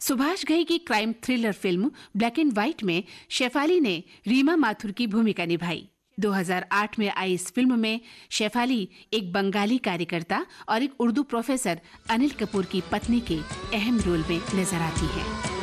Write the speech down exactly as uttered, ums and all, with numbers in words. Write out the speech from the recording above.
सुभाष घई की crime thriller film black and white में शेफाली ने रीमा माथुर की भूमिका निभाई। दो हज़ार आठ में आई इस फिल्म में शेफाली एक बंगाली कार्यकर्ता और एक उर्दू प्रोफेसर अनिल कपूर की पत्नी के अहम रोल में नजर आती है।